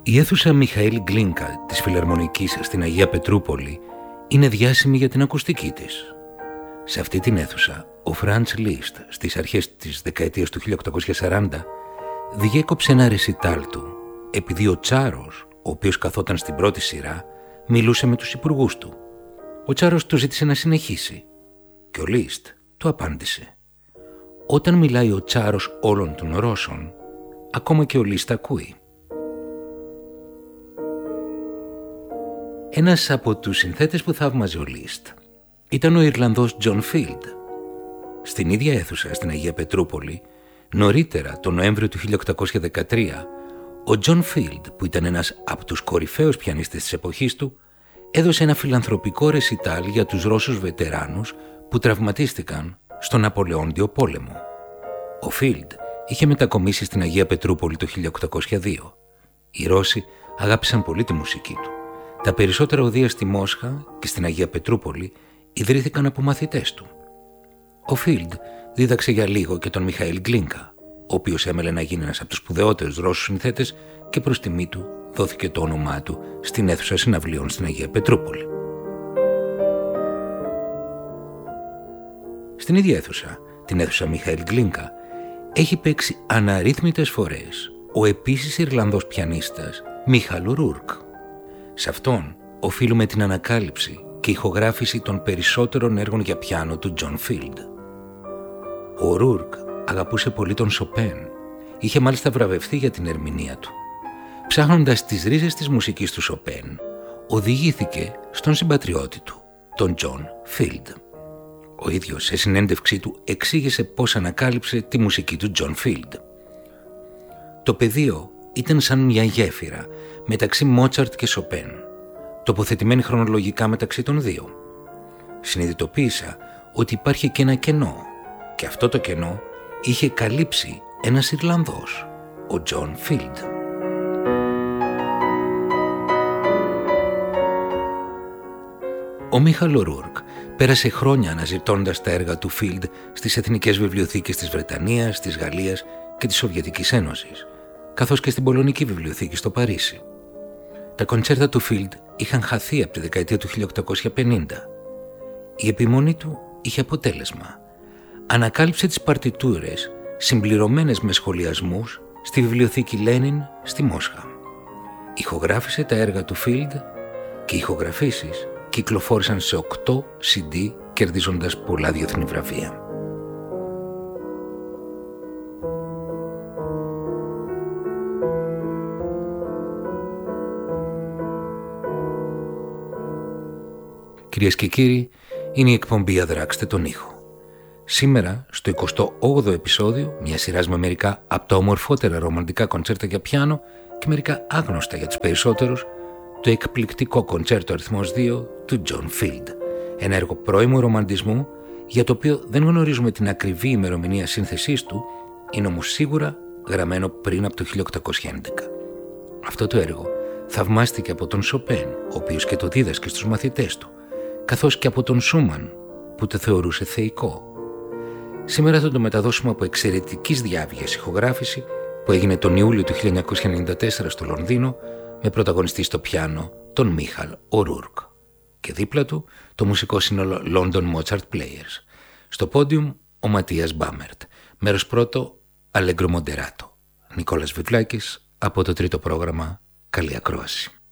Η αίθουσα Μιχαήλ Γκλίνκα της Φιλαρμονικής στην Αγία Πετρούπολη είναι διάσημη για την ακουστική της. Σε αυτή την αίθουσα, ο Φραντς Λίστ στις αρχές της δεκαετίας του 1840 διέκοψε ένα ρεσιτάλ του, επειδή ο Τσάρος, ο οποίος καθόταν στην πρώτη σειρά, μιλούσε με τους υπουργούς του. Ο Τσάρος του ζήτησε να συνεχίσει και ο Λίστ του απάντησε. Όταν μιλάει ο Τσάρος όλων των Ρώσων, ακόμα και ο Λίστ ακούει. Ένας από τους συνθέτες που θαύμαζε ο Λίστ ήταν ο Ιρλανδός Τζον Φίλντ. Στην ίδια αίθουσα στην Αγία Πετρούπολη, νωρίτερα τον Νοέμβριο του 1813, ο Τζον Φίλντ, που ήταν ένας από τους κορυφαίους πιανίστες της εποχής του, έδωσε ένα φιλανθρωπικό ρεσιτάλ για τους Ρώσους βετεράνους που τραυματίστηκαν στον Ναπολεόντιο πόλεμο. Ο Φίλντ είχε μετακομίσει στην Αγία Πετρούπολη το 1802. Οι Ρώσοι αγάπησαν πολύ τη μουσική του. Τα περισσότερα οδεία στη Μόσχα και στην Αγία Πετρούπολη ιδρύθηκαν από μαθητές του. Ο Φίλντ δίδαξε για λίγο και τον Μιχαήλ Γκλίνκα, ο οποίος έμελε να γίνει ένας από τους σπουδαιότερους Ρώσους συνθέτες και προς τιμή του δόθηκε το όνομά του στην αίθουσα συναυλίων στην Αγία Πετρούπολη. Στην ίδια αίθουσα, την αίθουσα Μιχαήλ Γκλίνκα, έχει παίξει αναρρύθμιτες φορές ο επίσης Ιρλανδός πιανίστας Μίχαλ Ρούρκ. Σε αυτόν οφείλουμε την ανακάλυψη και ηχογράφηση των περισσότερων έργων για πιάνο του Τζον Φίλντ. Ο Ρούρκ αγαπούσε πολύ τον Σοπέν, είχε μάλιστα βραβευτεί για την ερμηνεία του. Ψάχνοντας τις ρίζες της μουσικής του Σοπέν, οδηγήθηκε στον συμπατριώτη του, τον Τζον Φίλντ. Ο ίδιος σε συνέντευξή του εξήγησε πώς ανακάλυψε τη μουσική του Τζον Φίλντ. Το πεδίο ήταν σαν μια γέφυρα μεταξύ Μότσαρτ και Σοπέν, τοποθετημένη χρονολογικά μεταξύ των δύο. Συνειδητοποίησα ότι υπάρχει και ένα κενό και αυτό το κενό είχε καλύψει ένας Ιρλανδός, ο Τζον Φίλντ. Ο Μίχαλ Ρούρκ πέρασε χρόνια αναζητώντας τα έργα του Φίλντ στις εθνικές βιβλιοθήκες της Βρετανίας, της Γαλλίας και της Σοβιετικής Ένωσης, καθώς και στην Πολωνική Βιβλιοθήκη στο Παρίσι. Τα κοντσέρτα του Φίλντ είχαν χαθεί από τη δεκαετία του 1850. Η επιμονή του είχε αποτέλεσμα. Ανακάλυψε τις παρτιτούρες συμπληρωμένες με σχολιασμούς στη Βιβλιοθήκη Λένιν στη Μόσχα. Ηχογράφησε τα έργα του Φίλντ και οι ηχογραφήσεις κυκλοφόρησαν σε 8 CD, κερδίζοντας πολλά διεθνή βραβεία. Κυρίες και κύριοι, είναι η εκπομπή «Αδράξτε τον ήχο». Σήμερα, στο 28ο επεισόδιο, μια σειράς με μερικά από τα ομορφότερα ρομαντικά κοντσέρτα για πιάνο και μερικά άγνωστα για τους περισσότερους, το εκπληκτικό κοντσέρτο αριθμός 2 του Τζον Φίλντ. Ένα έργο πρώιμου ρομαντισμού, για το οποίο δεν γνωρίζουμε την ακριβή ημερομηνία σύνθεσής του, είναι όμως σίγουρα γραμμένο πριν από το 1811. Αυτό το έργο θαυμάστηκε από τον Σοπέν, ο οποίος και το δίδασκε στους μαθητές του, καθώς και από τον Σούμαν, που το θεωρούσε θεϊκό. Σήμερα θα το μεταδώσουμε από εξαιρετικής διάβγειας ηχογράφηση που έγινε τον Ιούλιο του 1994 στο Λονδίνο, με πρωταγωνιστή στο πιάνο τον Μίχαλ Ρούρκ και δίπλα του το μουσικό σύνολο London Mozart Players. Στο πόντιουμ ο Ματίας Μπάμερτ. Μέρος πρώτο, Allegro Moderato. Νικόλας Βιβλάκης από το τρίτο πρόγραμμα. Καλή ακρόαση.